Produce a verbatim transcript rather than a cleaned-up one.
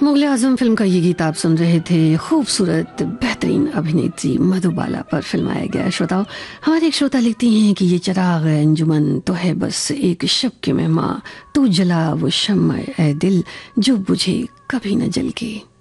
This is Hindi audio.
मुगल आजम फिल्म का ये गीत आप सुन रहे थे। खूबसूरत बेहतरीन अभिनेत्री मधुबाला पर फिल्माया गया। श्रोताओं, हमारे एक श्रोता लिखती हैं कि ये चिराग अंजुमन तो है बस एक शब के मेहमा, तू जला वो शम्मा ए दिल जो बुझे कभी न जल के।